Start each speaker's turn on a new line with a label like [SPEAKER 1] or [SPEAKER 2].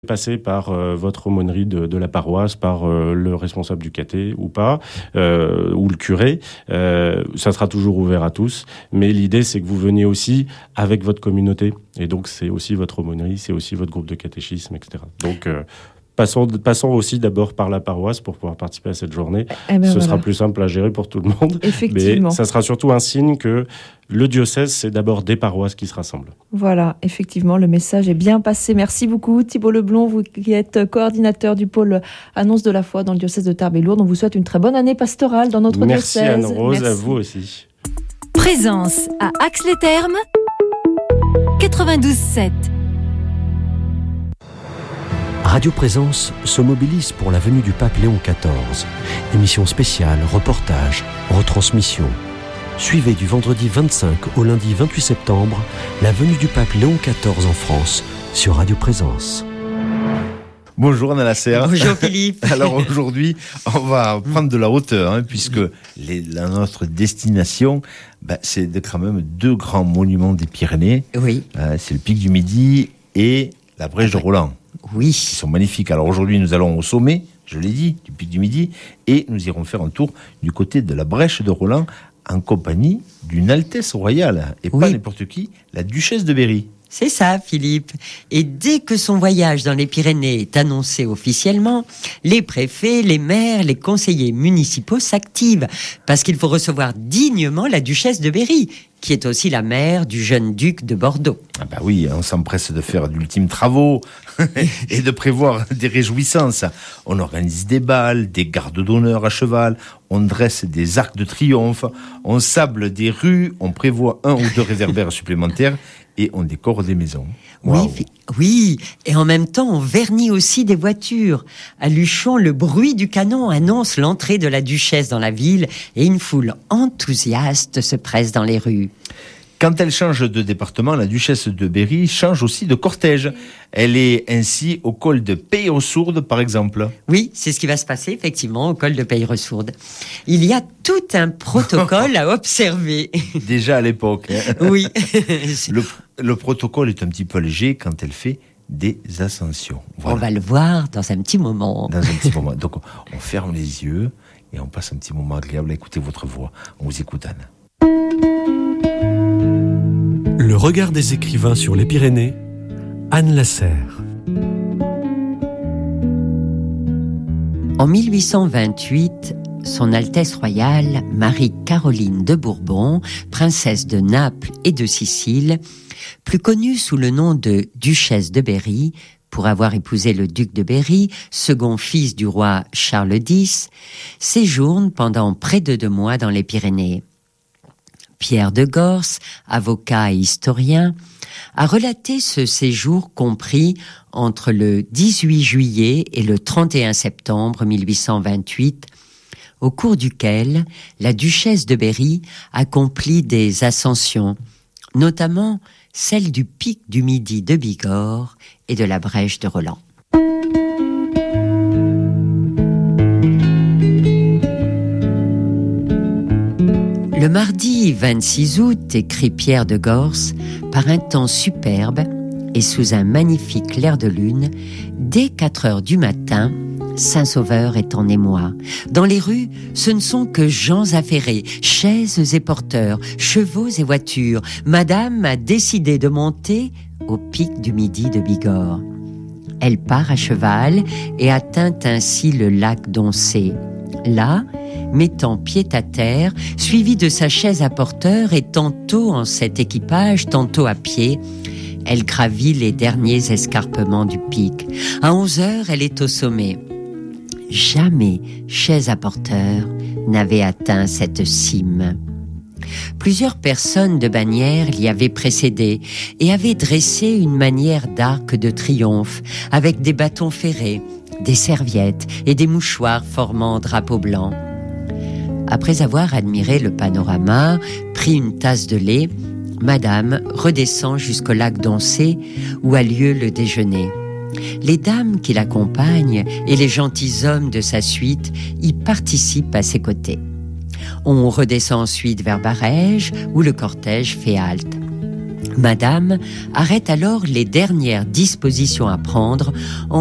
[SPEAKER 1] passer par votre aumônerie de la paroisse, par le responsable du caté ou pas, ou le curé. Ça sera toujours ouvert à tous. Mais l'idée, c'est que vous veniez aussi avec votre communauté. Et donc, c'est aussi votre aumônerie, c'est aussi votre groupe de catéchisme, etc. Donc, passons aussi d'abord par la paroisse pour pouvoir participer à cette journée. Ce sera plus simple à gérer pour tout le monde.
[SPEAKER 2] Effectivement.
[SPEAKER 1] Mais ça sera surtout un signe que le diocèse, c'est d'abord des paroisses qui se rassemblent.
[SPEAKER 2] Voilà, effectivement, le message est bien passé. Merci beaucoup Thibault Leblond, vous qui êtes coordinateur du pôle Annonce de la foi dans le diocèse de Tarbes et Lourdes. On vous souhaite une très bonne année pastorale dans notre
[SPEAKER 1] diocèse.
[SPEAKER 2] Merci
[SPEAKER 1] Anne-Rose, à vous aussi.
[SPEAKER 3] Présence à Ax-les-Thermes, 92.7.
[SPEAKER 4] Radio Présence se mobilise pour la venue du pape Léon XIV. Émission spéciale, reportage, retransmission. Suivez du vendredi 25 au lundi 28 septembre la venue du pape Léon XIV en France sur Radio Présence.
[SPEAKER 5] Bonjour Anna Lasserre.
[SPEAKER 6] Bonjour Philippe.
[SPEAKER 5] Alors aujourd'hui, on va prendre de la hauteur, puisque notre destination, c'est quand même deux grands monuments des Pyrénées.
[SPEAKER 6] Oui.
[SPEAKER 5] C'est le Pic du Midi et la Brèche de Roland.
[SPEAKER 6] Oui.
[SPEAKER 5] Ils sont magnifiques. Alors aujourd'hui, nous allons au sommet, je l'ai dit, du Pic du Midi, et nous irons faire un tour du côté de la Brèche de Roland en compagnie d'une Altesse royale, et pas n'importe qui, la Duchesse de Berry.
[SPEAKER 6] C'est ça, Philippe. Et dès que son voyage dans les Pyrénées est annoncé officiellement, les préfets, les maires, les conseillers municipaux s'activent, parce qu'il faut recevoir dignement la Duchesse de Berry, qui est aussi la mère du jeune duc de Bordeaux.
[SPEAKER 5] Ah bah oui, on s'empresse de faire d'ultimes travaux et de prévoir des réjouissances. On organise des bals, des gardes d'honneur à cheval, on dresse des arcs de triomphe, on sable des rues, on prévoit 1 ou 2 réverbères supplémentaires et on décore des maisons. Wow.
[SPEAKER 6] Oui, et en même temps, on vernit aussi des voitures. À Luchon, le bruit du canon annonce l'entrée de la duchesse dans la ville et une foule enthousiaste se presse dans les rues.
[SPEAKER 5] Quand elle change de département, la duchesse de Berry change aussi de cortège. Elle est ainsi au col de Peilleresourde, par exemple.
[SPEAKER 6] Oui, c'est ce qui va se passer, effectivement, au col de Peilleresourde. Il y a tout un protocole à observer.
[SPEAKER 5] Déjà à l'époque.
[SPEAKER 6] Oui.
[SPEAKER 5] Le protocole est un petit peu léger quand elle fait des ascensions.
[SPEAKER 6] Voilà. On va le voir dans un petit moment.
[SPEAKER 5] Donc, on ferme les yeux et on passe un petit moment agréable à écouter votre voix. On vous écoute, Anne.
[SPEAKER 4] Le regard des écrivains sur les Pyrénées, Anne Lasserre.
[SPEAKER 6] En 1828, Son Altesse royale Marie-Caroline de Bourbon, princesse de Naples et de Sicile, plus connue sous le nom de Duchesse de Berry, pour avoir épousé le duc de Berry, second fils du roi Charles X, séjourne pendant près de 2 mois dans les Pyrénées. Pierre de Gors, avocat et historien, a relaté ce séjour compris entre le 18 juillet et le 31 septembre 1828, au cours duquel la duchesse de Berry accomplit des ascensions, notamment celle du Pic du Midi de Bigorre et de la Brèche de Roland. Le mardi 26 août, écrit Pierre de Gors, par un temps superbe et sous un magnifique clair de lune, dès 4 heures du matin, Saint-Sauveur est en émoi. Dans les rues, ce ne sont que gens affairés, chaises et porteurs, chevaux et voitures. Madame a décidé de monter au Pic du Midi de Bigorre. Elle part à cheval et atteint ainsi le lac d'Oncé. Là, mettant pied à terre, suivie de sa chaise à porteur et tantôt en cet équipage, tantôt à pied, elle gravit les derniers escarpements du pic. À 11 heures, elle est au sommet. Jamais chaise à porteur n'avait atteint cette cime. Plusieurs personnes de Bagnères l'y avaient précédé et avaient dressé une manière d'arc de triomphe avec des bâtons ferrés, des serviettes et des mouchoirs formant drapeau blanc. Après avoir admiré le panorama, pris une tasse de lait, Madame redescend jusqu'au lac d'Oncé où a lieu le déjeuner. Les dames qui l'accompagnent et les gentilshommes de sa suite y participent à ses côtés. On redescend ensuite vers Barège où le cortège fait halte. Madame arrête alors les dernières dispositions à prendre